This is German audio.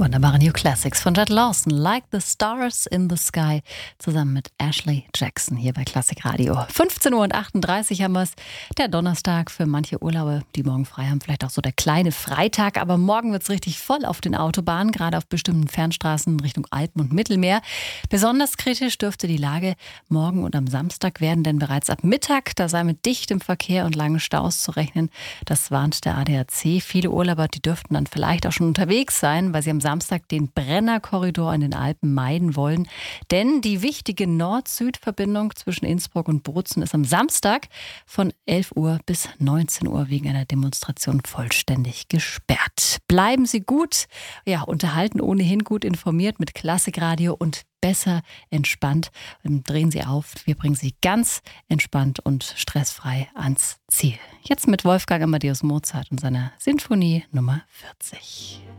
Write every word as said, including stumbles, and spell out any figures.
Wunderbare New Classics von Judd Lawson, Like the Stars in the Sky, zusammen mit Ashley Jackson hier bei Klassik Radio. fünfzehn Uhr achtunddreißig haben wir es. Der Donnerstag für manche Urlauber, die morgen frei haben, vielleicht auch so der kleine Freitag. Aber morgen wird es richtig voll auf den Autobahnen, gerade auf bestimmten Fernstraßen Richtung Alpen und Mittelmeer. Besonders kritisch dürfte die Lage morgen und am Samstag werden, denn bereits ab Mittag, da sei mit dichtem Verkehr und langen Staus zu rechnen. Das warnt der A D A C. Viele Urlauber, die dürften dann vielleicht auch schon unterwegs sein, weil sie am Samstag den Brennerkorridor in den Alpen meiden wollen. Denn die wichtige Nord-Süd-Verbindung zwischen Innsbruck und Bozen ist am Samstag von elf Uhr bis neunzehn Uhr wegen einer Demonstration vollständig gesperrt. Bleiben Sie gut, ja, unterhalten, ohnehin gut informiert mit Klassikradio und besser entspannt. Drehen Sie auf, wir bringen Sie ganz entspannt und stressfrei ans Ziel. Jetzt mit Wolfgang Amadeus Mozart und seiner Sinfonie Nummer vierzig.